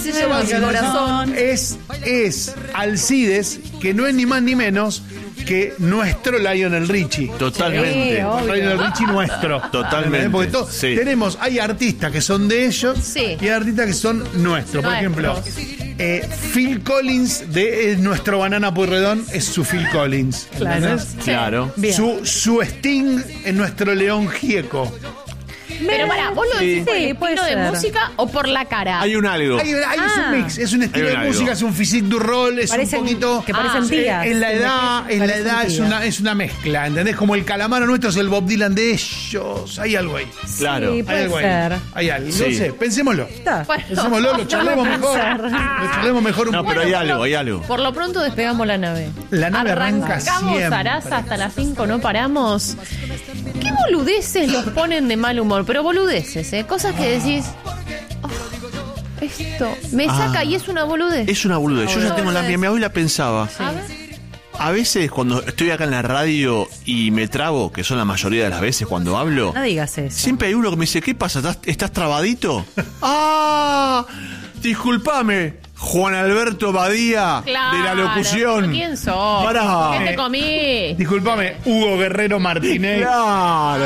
se va mi corazón. Es Alcides, que no es ni más ni menos que nuestro Lionel Richie. Totalmente. Lionel Richie nuestro. Totalmente. Porque hay artistas que son de ellos y hay artistas que son nuestros. Por ejemplo, Phil Collins es nuestro Banana Pueyrredón, es su Phil Collins. Claro. Su Sting es nuestro León Gieco. Pero pará, ¿vos lo decís por el estilo de música o por la cara? Hay un algo. Es un mix, es un estilo de música, es un physique du rol, es un poquito. Que parecen tías. Es la edad, es una mezcla, ¿entendés? Como el Calamaro nuestro es el Bob Dylan de ellos. Hay algo ahí. Claro. Sí, puede ser. Hay algo. Sí. No sé, pensémoslo. Bueno, Pensémoslo, lo charlemos mejor. Lo charlemos mejor un No, poco. pero hay algo. Por lo pronto despegamos la nave. La nave arranca Arrancamos siempre. Sarasa hasta las 5, no paramos. ¿Qué boludeces los ponen de mal humor? Pero boludeces, cosas que decís... "Oh, esto me saca y es una boludez". Es una boludez. Yo ya tengo la mía. Mi abuela pensaba. A ver. A veces cuando estoy acá en la radio y me trabo, que son la mayoría de las veces cuando hablo, no digas eso. siempre hay uno que me dice, ¿qué pasa? ¿Estás trabadito? ¡Ah! Disculpame, Juan Alberto Badía, Claro, de la locución. ¿quién sos? Pará. ¿Qué te comí? Disculpame, Hugo Guerrero Martínez. Claro,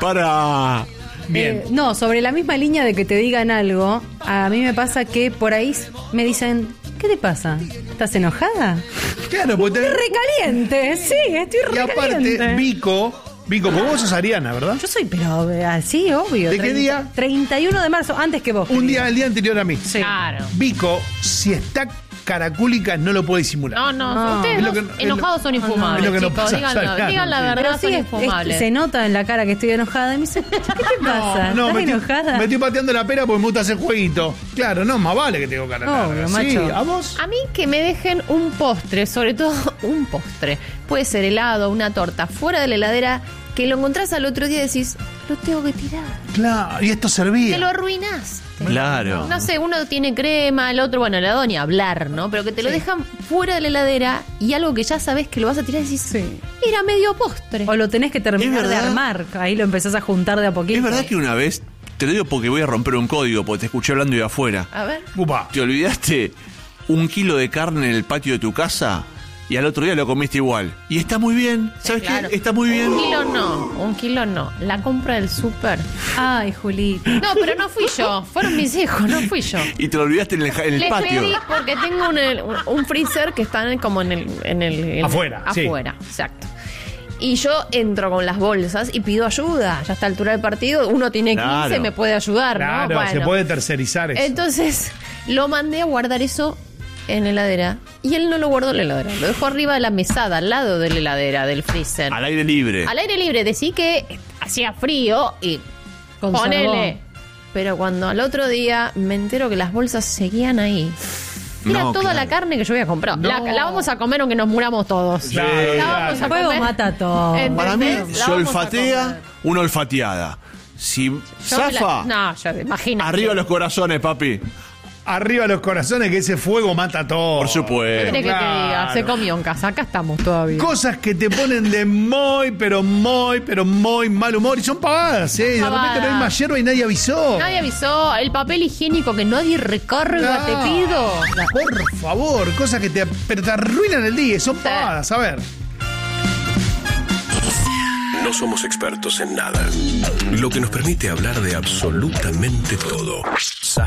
para. Bien. No, sobre la misma línea de que te digan algo, a mí me pasa que por ahí me dicen, ¿qué te pasa? ¿Estás enojada? Claro, porque Estoy recaliente, sí, estoy y recaliente. aparte, Vico, porque vos sos Ariana, ¿verdad? Yo soy, pero así, obvio. ¿De qué día? 31 de marzo, antes que vos. El día anterior a mí. Sí. Claro. Vico, si está caracúlica, no lo puede disimular. No, ustedes Es lo dos que- enojados son infumables, es lo que nos chicos. pasa, claro, Digan la sí. verdad, Pero sí, son infumables. se nota en la cara que estoy enojada. Y me dice, ¿qué te pasa? ¿Estás enojada? me estoy pateando la pera porque me gusta hacer jueguito. Claro, no, más vale que tengo cara larga. Obvio, Sí, macho. ¿a vos? A mí que me dejen un postre, sobre todo un postre. Puede ser helado, una torta, fuera de la heladera, que lo encontrás al otro día y decís, lo tengo que tirar. Claro, y esto servía. Te lo arruinaste. Claro. No sé, uno tiene crema, el otro, bueno, helado ni hablar, ¿no? Pero que te lo dejan fuera de la heladera y algo que ya sabes que lo vas a tirar y decís, era medio postre. O lo tenés que terminar ¿Es de verdad? armar. Ahí lo empezás a juntar de a poquito. Es verdad que una vez, te lo digo porque voy a romper un código, porque te escuché hablando de afuera. A ver. Upa. ¿Te olvidaste 1 kilo de carne en el patio de tu casa? Y al otro día lo comiste igual. Y está muy bien. ¿Sabes Claro. qué? Está muy bien. Un kilo no. La compra del súper. Ay, Julita. No, pero no fui yo. Fueron mis hijos, no fui yo. Y te lo olvidaste en el Les patio. pedí porque tengo un freezer que está como en el Afuera, sí. Afuera, exacto. Y yo entro con las bolsas y pido ayuda. Ya a esta altura del partido, uno tiene 15, Claro. me puede ayudar, Claro, ¿no? Bueno. se puede tercerizar eso. Entonces, lo mandé a guardar eso en la heladera. Y él no lo guardó en la heladera. Lo dejó arriba de la mesada, al lado de la heladera, del freezer. Al aire libre. Al aire libre, decí que hacía frío y Conservó. ponele. Pero cuando al otro día me entero que las bolsas seguían ahí. Era No, toda claro. la carne que yo había comprado. No. La vamos a comer aunque nos muramos todos. Claro, La vamos a Fuego comer. mata todo. ¿Entendés? Para mí, La se vamos a olfatea comer. una olfateada. Si Yo zafa, No, yo imagino. arriba los corazones, papi. Arriba los corazones, que ese fuego mata todo. Por supuesto. ¿Qué querés que te diga? Claro. Se comió en casa. Acá estamos todavía. Cosas que te ponen de muy mal humor. Y son pavadas, ¿eh? Y de repente no hay más hierba y nadie avisó. Nadie avisó. El papel higiénico que nadie recarga, No. te pido. Por favor, cosas que pero te arruinan el día. Son pavadas, a ver. No somos expertos en nada, lo que nos permite hablar de absolutamente todo.